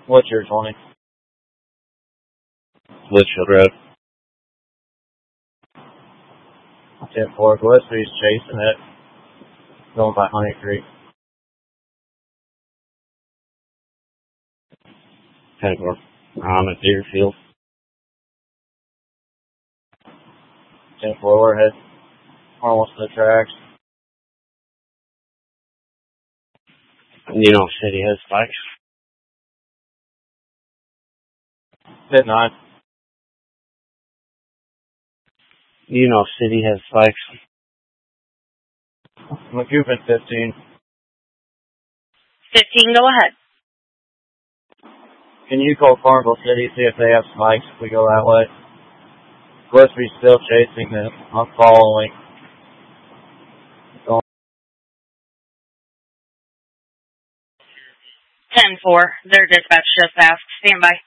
What's your 20? Litchfield Road. 10-4. Gillespie's chasing it. Going by Honey Creek. 10-4. I'm at Deerfield. 10-4. We're ahead. Almost to the tracks. You know, City has spikes. 10-9. You know, City has spikes. McCupin 15. 15, go ahead. Can you call Farmville City, see if they have spikes if we go that way? Gillespie's still chasing them. I'm following. 10-4. Their dispatch just asked. Stand by.